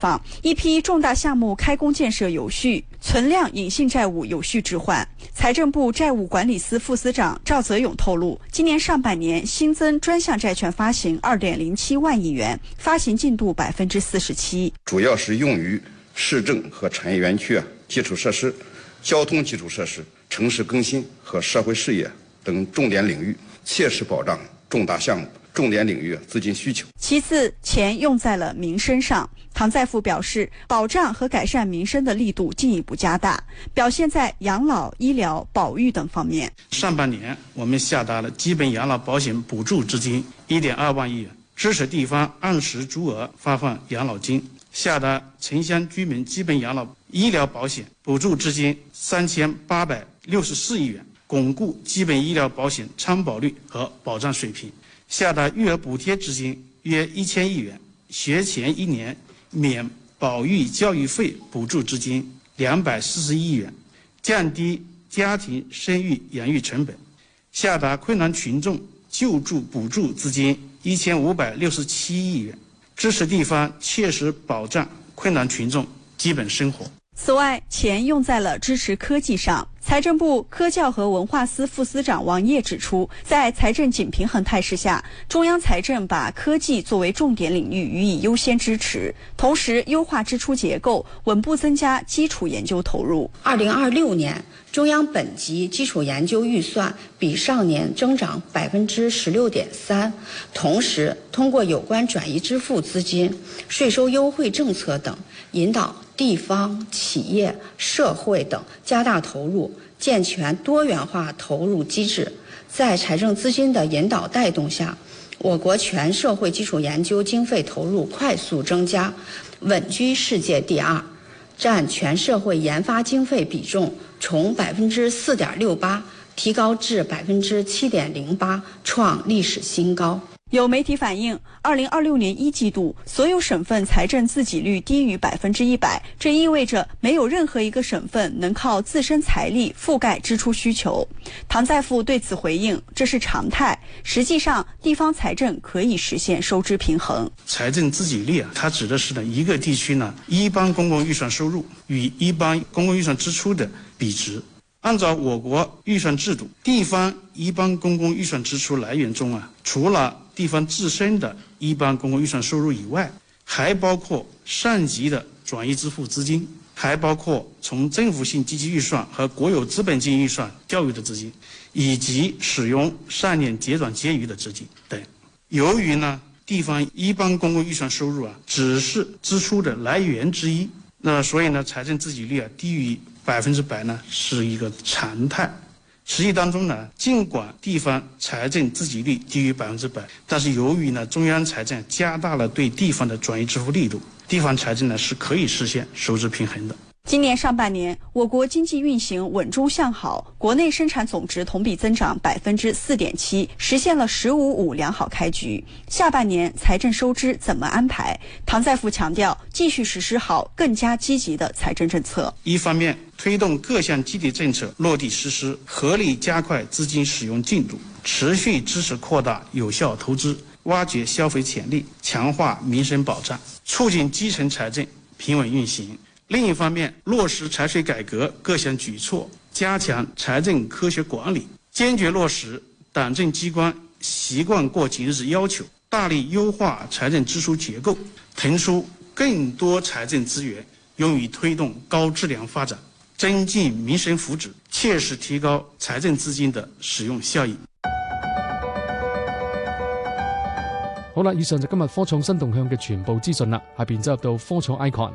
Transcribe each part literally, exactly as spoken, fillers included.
放，一批重大项目开工建设有序，存量隐性债务有序置换。财政部债务管理司副司长赵泽勇透露，今年上半年新增专项债券发行 二点零七万亿元，发行进度百分之四十七， 主要是用于市政和产业园区啊、基础设施、交通基础设施、城市更新和社会事业等重点领域，切实保障重大项目、重点领域资金需求。 其次，钱用在了民生上。唐在富表示，保障和改善民生的力度进一步加大，表现在养老、医疗、保育等方面。 上半年，我们下达了基本养老保险补助资金 一点二万亿元，支持地方按时足额发放养老金，下达城乡居民基本养老医疗保险补助资金三千八百六十四亿元，巩固基本医疗保险参保率和保障水平，下达育儿补贴资金约一千亿元，学前一年免保育教育费补助资金两百四十亿元，降低家庭生育养育成本，下达困难群众救助补助资金一千五百六十七亿元，支持地方切实保障困难群众基本生活。 此外，钱用在了支持科技上。财政部科教和文化司副司长王烨指出，在财政紧平衡态势下，中央财政把科技作为重点领域予以优先支持，同时优化支出结构，稳步增加基础研究投入。 二零二六年，中央本级基础研究预算比上年增长百分之十六点三，同时通过有关转移支付资金、税收优惠政策等，引导地方、企业、社会等加大投入，健全多元化投入机制。在财政资金的引导带动下，我国全社会基础研究经费投入快速增加，稳居世界第二，占全社会研发经费比重从百分之四点六八提高至百分之七点零八，创历史新高。 有媒体反映，二零二六年一季度所有省份财政自给率低于百分之一百，这意味着没有任何一个省份能靠自身财力覆盖支出需求。唐在富对此回应，这是常态，实际上地方财政可以实现收支平衡。 财政自给率啊，它指的是呢一个地区呢一般公共预算收入与一般公共预算支出的比值。按照我国预算制度，地方一般公共预算支出来源中啊，除了地方自身的一般公共预算收入以外，还包括上级的转移支付资金，还包括从政府性积极预算和国有资本金预算调入的资金，以及使用上年结转结余的资金等。由于呢，地方一般公共预算收入啊，只是支出的来源之一，那所以呢，财政自给率啊低于百分之百呢是一个常态。实际当中呢，尽管地方财政自给率低于百分之百，但是由于呢中央财政加大了对地方的转移支付力度，地方财政呢是可以实现收支平衡的。 今年上半年，我国经济运行稳中向好，国内生产总值同比增长百分之四点七，实现了“十五五”良好开局。下半年财政收支怎么安排？唐在富强调，继续实施好更加积极的财政政策。 一方面，推动各项基地政策落地实施，合理加快资金使用进度，持续支持扩大有效投资，挖掘消费潜力，强化民生保障，促进基层财政平稳运行。另一方面，落实财税改革各项举措，加强财政科学管理，坚决落实党政机关习惯过节日要求，大力优化财政支出结构，腾出更多财政资源用于推动高质量发展，增进民生福祉，切实提高财政资金的使用效益。 好啦，以上就今日科創新動向嘅全部資訊啦，下邊走入到科創 icon。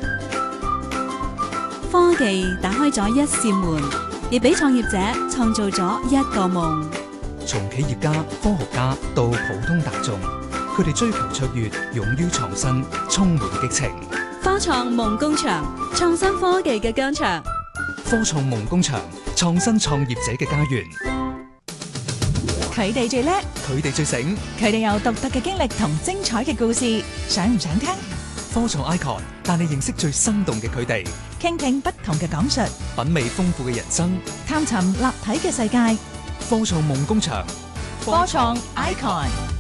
科技打開咗一扇門，亦俾創業者創造咗一個夢。 從企業家、科學家到普通大眾，佢哋追求卓越，勇於創新，充滿激情。 科創夢工場，創新科技嘅疆場。 科創夢工場，創新創業者嘅家園。 佢哋最叻， 佢哋最醒， 佢哋有獨特嘅經歷同精彩嘅故事，想唔想聽？ 科創 icon 帶你認識最生動嘅佢哋， 傾聽不同嘅講述， 品味豐富嘅人生， 探尋立體嘅世界。 科創夢工場， 科創 icon。